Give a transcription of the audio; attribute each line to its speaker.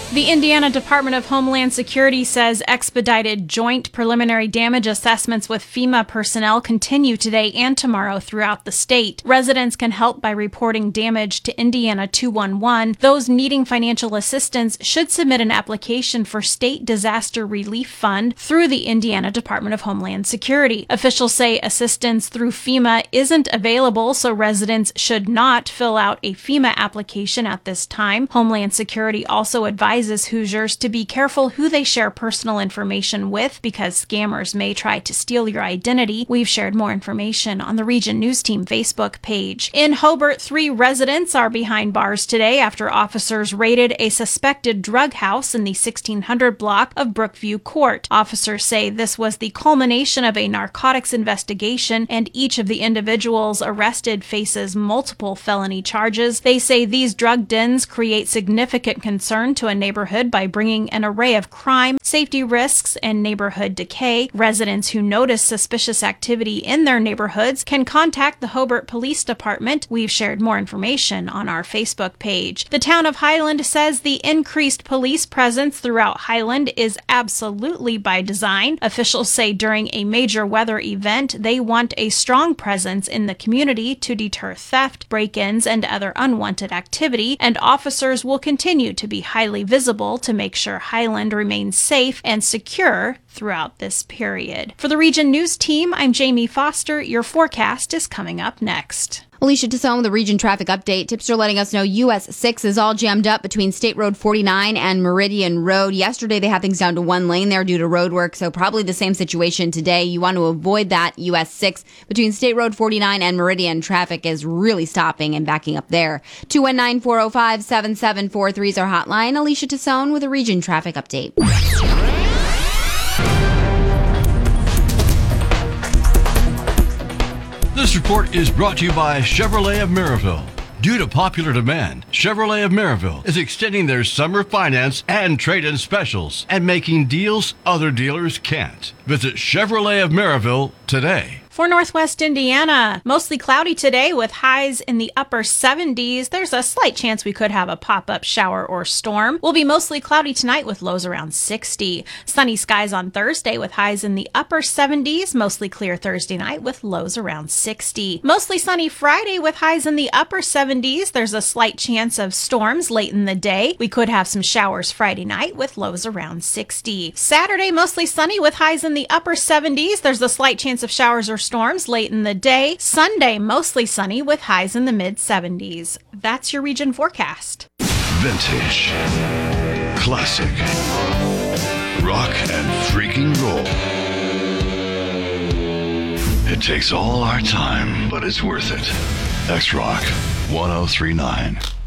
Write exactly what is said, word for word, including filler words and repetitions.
Speaker 1: The Indiana Department of Homeland Security says expedited joint preliminary damage assessments with FEMA personnel continue today and tomorrow throughout the state. Residents can help by reporting damage to Indiana two one one. Those needing financial assistance should submit an application for State Disaster Relief Fund through the Indiana Department of Homeland Security. Officials say assistance through FEMA isn't available, so residents should not fill out a FEMA application at this time. Homeland Security also advises Hoosiers to be careful who they share personal information with because scammers may try to steal your identity. We've shared more information on the Region News Team Facebook page. In Hobart, three residents are behind bars today after officers raided a suspected drug house in the sixteen hundred block of Brookview Court. Officers say this was the culmination of a narcotics investigation, and each of the individuals arrested faces multiple felony charges. They say these drug dens create significant concern to a neighborhood by bringing an array of crime, safety risks, and neighborhood decay. Residents who notice suspicious activity in their neighborhoods can contact the Hobart Police Department. We've shared more information on our Facebook page. The town of Highland says the increased police presence throughout Highland is absolutely by design. Officials say during a major weather event, they want a strong presence in the community to deter theft, break-ins, and other unwanted activity, and officers will continue to be highly visible to make sure Highland remains safe and secure throughout this period. For the Region News Team, I'm Jamie Foster. Your forecast is coming up next.
Speaker 2: Alicia Tassone with the Region Traffic Update. Tips are letting us know U S six is all jammed up between State Road forty-nine and Meridian Road. Yesterday, they had things down to one lane there due to road work, so probably the same situation today. You want to avoid that. U S six between State Road forty-nine and Meridian. Traffic is really stopping and backing up there. two one nine, four oh five, seven seven four three is our hotline. Alicia Tassone with a Region Traffic Update.
Speaker 3: This report is brought to you by Chevrolet of Maryville. Due to popular demand, Chevrolet of Maryville is extending their summer finance and trade-in specials and making deals other dealers can't. Visit Chevrolet of Maryville today.
Speaker 1: For Northwest Indiana, mostly cloudy today with highs in the upper seventies. There's a slight chance we could have a pop-up shower or storm. We'll be mostly cloudy tonight with lows around sixty. Sunny skies on Thursday with highs in the upper seventies. Mostly clear Thursday night with lows around sixty. Mostly sunny Friday with highs in the upper seventies. There's a slight chance of storms late in the day. We could have some showers Friday night with lows around sixty. Saturday, mostly sunny with highs in the upper seventies. There's a slight chance of showers or storms late in the day. Sunday, mostly sunny with highs in the mid seventies. That's your region forecast.
Speaker 4: Vintage, classic, rock and freaking roll. It takes all our time, but it's worth it. X-Rock one oh three nine.